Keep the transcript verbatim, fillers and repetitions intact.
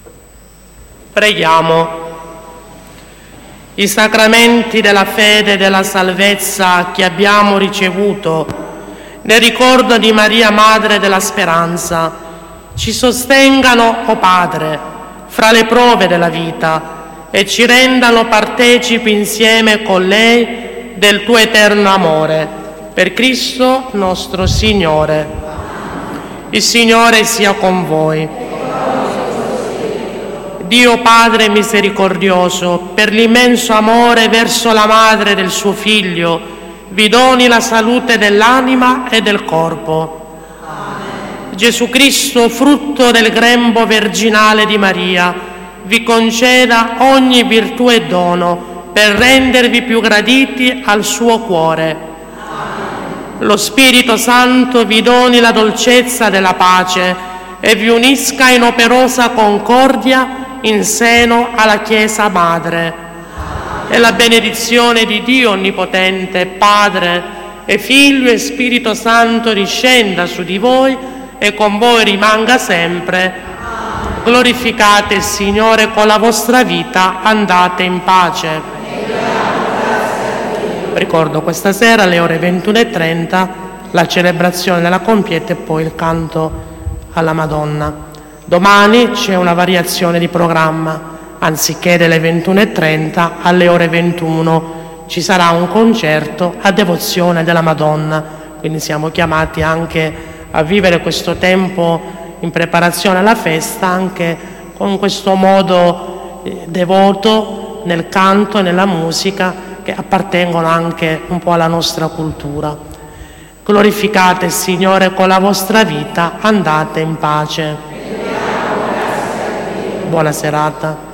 Preghiamo. I sacramenti della fede e della salvezza che abbiamo ricevuto nel ricordo di Maria, Madre della Speranza, ci sostengano, o Padre, fra le prove della vita e ci rendano partecipi insieme con lei del tuo eterno amore. Per Cristo nostro Signore. Il Signore sia con voi. Dio Padre misericordioso, per l'immenso amore verso la madre del suo Figlio, vi doni la salute dell'anima e del corpo. Amen. Gesù Cristo, frutto del grembo virginale di Maria, vi conceda ogni virtù e dono per rendervi più graditi al suo cuore. Amen. Lo Spirito Santo vi doni la dolcezza della pace e vi unisca in operosa concordia in seno alla Chiesa Madre. E la benedizione di Dio Onnipotente, Padre e Figlio e Spirito Santo discenda su di voi e con voi rimanga sempre. Glorificate il Signore con la vostra vita, andate in pace. Ricordo questa sera alle ore ventuno e trenta la celebrazione della compieta e poi il canto alla Madonna. Domani c'è una variazione di programma, anziché delle ventuno e trenta alle ore ventuno ci sarà un concerto a devozione della Madonna, quindi siamo chiamati anche a vivere questo tempo in preparazione alla festa anche con questo modo eh, devoto nel canto e nella musica che appartengono anche un po' alla nostra cultura. Glorificate il Signore con la vostra vita, andate in pace. Buona serata.